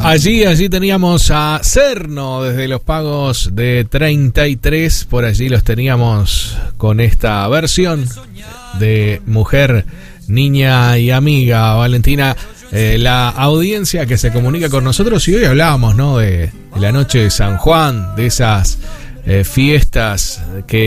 Allí teníamos a Cerno desde los pagos de 33. Por allí los teníamos con esta versión de Mujer, Niña y Amiga. Valentina, la audiencia que se comunica con nosotros, y hoy hablábamos, ¿no?, de la noche de San Juan, de esas fiestas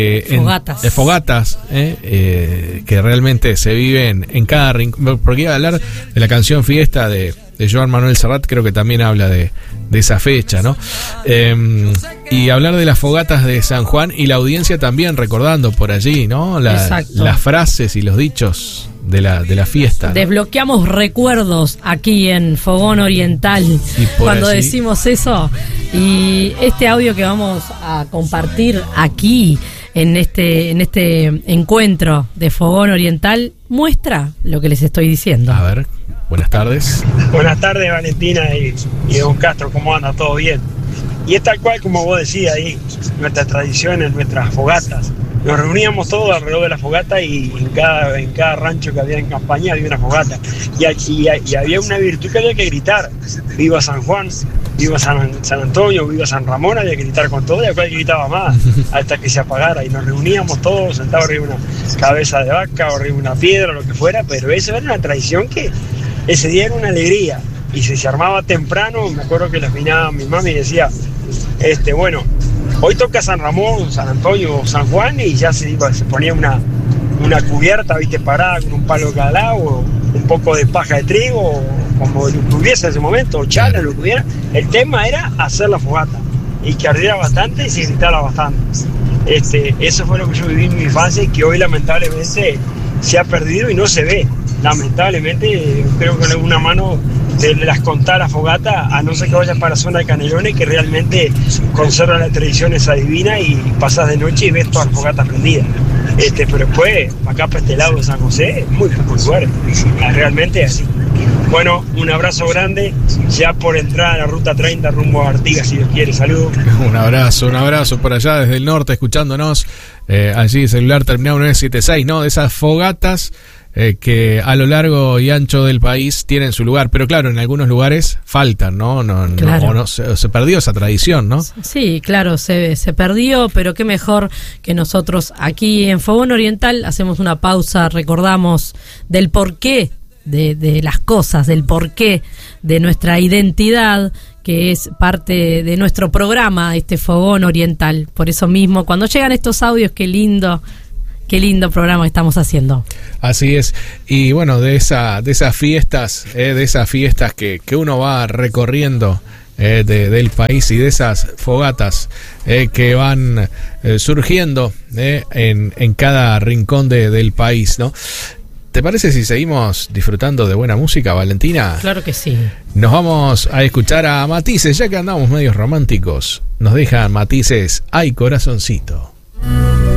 fogatas que realmente se viven en cada rincón, porque iba a hablar de la canción Fiesta de Joan Manuel Serrat, creo que también habla de esa fecha, ¿no? Y hablar de las fogatas de San Juan, y la audiencia también recordando por allí, ¿no? Las frases y los dichos de la fiesta, ¿no? Desbloqueamos recuerdos aquí en Fogón Oriental cuando allí decimos eso. Y este audio que vamos a compartir aquí en este encuentro de Fogón Oriental muestra lo que les estoy diciendo. A ver, buenas tardes. Buenas tardes, Valentina y don Castro, ¿cómo anda? ¿Todo bien? Y es tal cual como vos decías ahí, nuestras tradiciones, nuestras fogatas. Nos reuníamos todos alrededor de la fogata, y en cada rancho que había en campaña había una fogata. Y había una virtud que había que gritar: viva San Juan, viva San Antonio, viva San Ramón. Había que gritar con todo, y después gritaba más hasta que se apagara. Y nos reuníamos todos sentados arriba de una cabeza de vaca o arriba de una piedra, lo que fuera. Pero eso era una tradición que ese día era una alegría. Y se armaba temprano. Me acuerdo que las miraba mi mami y decía, bueno, hoy toca San Ramón, San Antonio, San Juan, y ya se ponía una cubierta, viste, parada con un palo de cada lado, un poco de paja de trigo, como lo que hubiese en ese momento, o chala, lo que hubiera. El tema era hacer la fogata, y que ardiera bastante y se gritara bastante. Eso fue lo que yo viví en mi infancia, y que hoy lamentablemente se ha perdido y no se ve. Lamentablemente, creo que en alguna mano de las contar la fogata, a no ser que vayas para la zona de Canelones, que realmente conserva la tradición esa divina, y pasas de noche y ves todas las fogatas prendidas. Pero después, acá para este lado de San José, es muy poco lugar, realmente así. Bueno, un abrazo grande, ya por entrar a la ruta 30 rumbo a Artigas, si Dios quiere. Saludos. Un abrazo por allá desde el norte, escuchándonos. Allí celular terminado 976, ¿no? De esas fogatas que a lo largo y ancho del país tienen su lugar, pero claro, en algunos lugares faltan, ¿no? Claro. Se perdió esa tradición, ¿no? Sí, claro, se perdió, pero qué mejor que nosotros aquí en Fogón Oriental hacemos una pausa, recordamos del porqué de las cosas, del porqué de nuestra identidad, que es parte de nuestro programa, este Fogón Oriental. Por eso mismo, cuando llegan estos audios, qué lindo programa que estamos haciendo. Así es. Y bueno, de esas fiestas, que uno va recorriendo del país, y de esas fogatas que van surgiendo en cada rincón del país, ¿no? ¿Te parece si seguimos disfrutando de buena música, Valentina? Claro que sí. Nos vamos a escuchar a Matices, ya que andamos medios románticos. Nos dejan Matices, Ay Corazoncito.